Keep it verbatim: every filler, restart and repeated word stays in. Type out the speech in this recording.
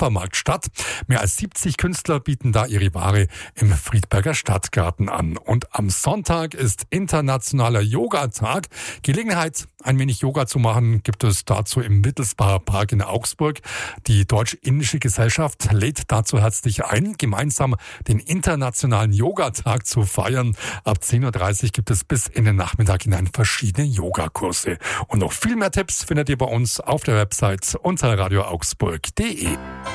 Ufermarkt statt. Mehr als siebzig Künstler bieten da ihre Ware im Friedberger Stadtgarten an. Und am Sonntag ist internationaler Yogatag. Gelegenheit, ein wenig Yoga zu machen, gibt es dazu im Wittelsbacher Park in Augsburg. Die Deutsch-Indische Gesellschaft lädt dazu herzlich ein, gemeinsam den internationalen Yogatag zu feiern. Ab zehn Uhr dreißig gibt es bis in den Nachmittag hinein verschiedene Yogakurse. Und noch viel mehr Tipps findet ihr bei uns auf der Website unter radio augsburg punkt de.